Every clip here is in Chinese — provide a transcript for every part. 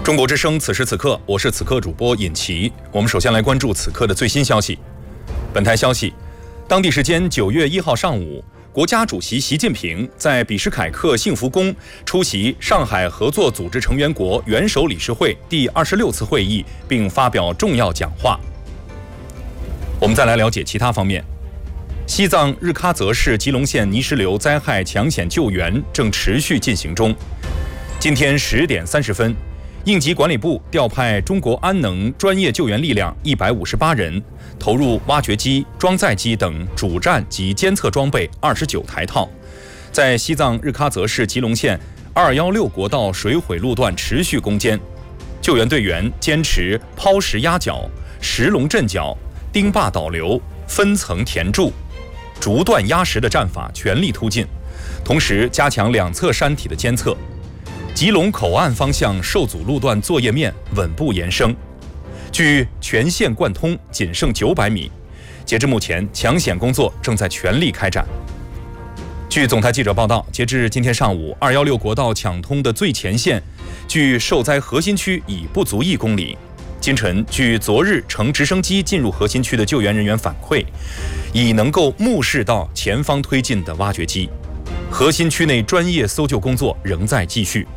中国之声，此时此刻，我是此刻主播尹奇。我们首先来关注此刻的最新消息。本台消息，当地时间9月1号上午，国家主席习近平在比什凯克幸福宫出席上海合作组织成员国元首理事会第26次会议，并发表重要讲话。我们再来了解其他方面。西藏日喀则市吉隆县泥石流灾害抢险救援正持续进行中。今天10点30分，应急管理部调派中国安能专业救援力量158人，投入挖掘机、装载机等主战及监测装备29台套，在西藏日喀则市吉隆县216国道水毁路段持续攻坚。救援队员坚持抛石压脚、石龙镇脚、钉坝导流、分层填筑、逐段压实的战法全力突进，同时加强两侧山体的监测。吉隆口岸方向受阻路段作业面稳步延伸，距全线贯通仅剩900米。截至目前，抢险工作正在全力开展。据总台记者报道，截至今天上午，216国道抢通的最前线，距受灾核心区已不足1公里。今晨，据昨日乘直升机进入核心区的救援人员反馈，已能够目视到前方推进的挖掘机。核心区内专业搜救工作仍在继续。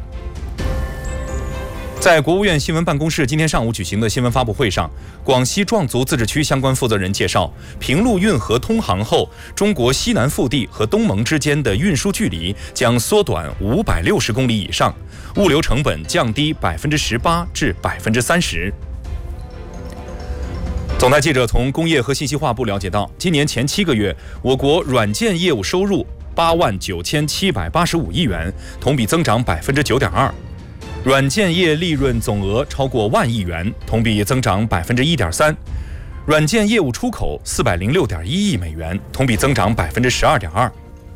在国务院新闻办公室今天上午举行的新闻发布会上，广西壮族自治区相关负责人介绍，平陆运河通航后，中国西南腹地和东盟之间的运输距离将缩短560公里以上，物流成本降低18%至30%。总台记者从工业和信息化部了解到，今年前7个月，我国软件业务收入89785亿元，同比增长9.2%。软件业利润总额超过万亿元，同比增长1.3%。软件业务出口406.1亿美元，同比增长12.2%。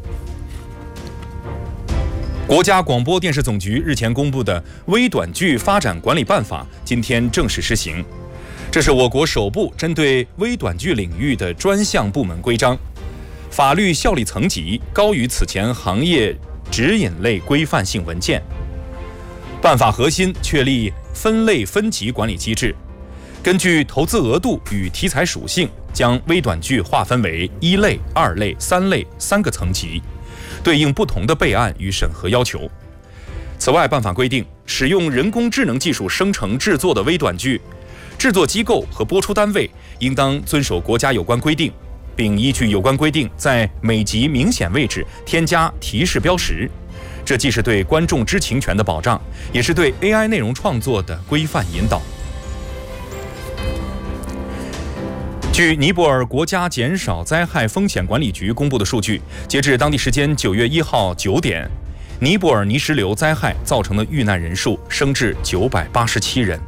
国家广播电视总局日前公布的微短剧发展管理办法今天正式施行，这是我国首部针对微短剧领域的专项部门规章，法律效力层级高于此前行业指引类规范性文件。办法核心确立分类分级管理机制，根据投资额度与题材属性，将微短剧划分为1类、2类、3类3个层级，对应不同的备案与审核要求。此外，办法规定，使用人工智能技术生成制作的微短剧，制作机构和播出单位应当遵守国家有关规定，并依据有关规定在每集明显位置添加提示标识。这既是对观众知情权的保障，也是对 AI 内容创作的规范引导。据尼泊尔国家减少灾害风险管理局公布的数据，截至当地时间9月1号9点，尼泊尔泥石流灾害造成的遇难人数升至987人。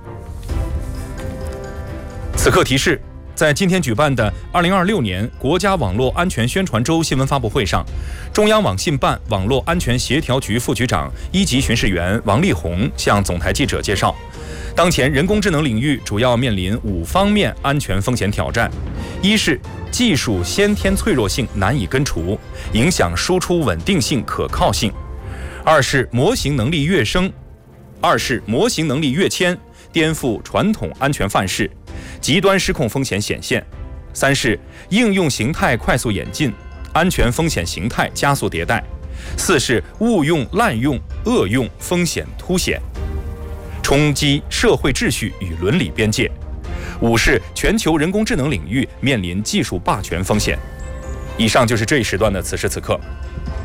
此刻提示，在今天举办的2026年国家网络安全宣传周新闻发布会上，中央网信办网络安全协调局副局长1级巡视员王立红向总台记者介绍，当前人工智能领域主要面临5方面安全风险挑战：一是技术先天脆弱性难以根除，影响输出稳定性、可靠性；二是模型能力跃升；二是模型能力跃迁，颠覆传统安全范式，极端失控风险显现；三是应用形态快速演进，安全风险形态加速迭代；四是误用、滥用、恶用风险凸显，冲击社会秩序与伦理边界；五是全球人工智能领域面临技术霸权风险。以上就是这一时段的此时此刻。